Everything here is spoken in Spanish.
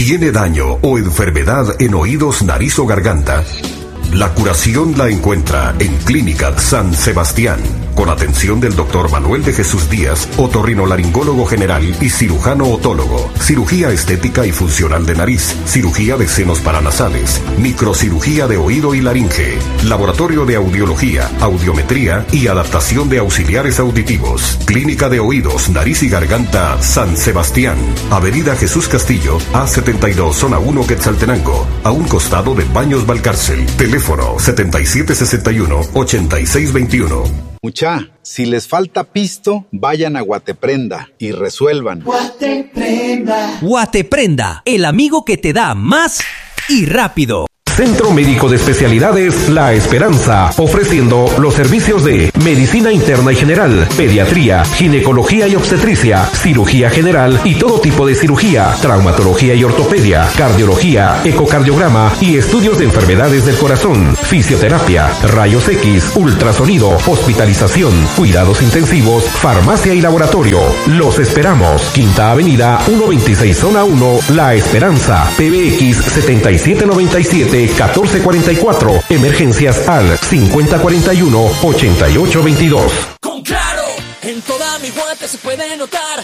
¿Tiene daño o enfermedad en oídos, nariz o garganta? La curación la encuentra en Clínica San Sebastián, con atención del Dr. Manuel de Jesús Díaz, otorrinolaringólogo general y cirujano otólogo, cirugía estética y funcional de nariz, cirugía de senos paranasales, microcirugía de oído y laringe, laboratorio de audiología, audiometría y adaptación de auxiliares auditivos. Clínica de Oídos, Nariz y Garganta San Sebastián, Avenida Jesús Castillo, A72, Zona 1, Quetzaltenango, a un costado de Baños Valcárcel. Teléfono 7761-8621. Mucha, si les falta pisto, vayan a Guateprenda y resuelvan. Guateprenda, el amigo que te da más y rápido. Centro Médico de Especialidades La Esperanza, ofreciendo los servicios de medicina interna y general, pediatría, ginecología y obstetricia, cirugía general y todo tipo de cirugía, traumatología y ortopedia, cardiología, ecocardiograma y estudios de enfermedades del corazón, fisioterapia, rayos X, ultrasonido, hospitalización, cuidados intensivos, farmacia y laboratorio. Los esperamos. Quinta Avenida 126 Zona 1, La Esperanza, PBX 7797-1444, emergencias al 5041-8822. Con Claro, en toda mi Guate se puede notar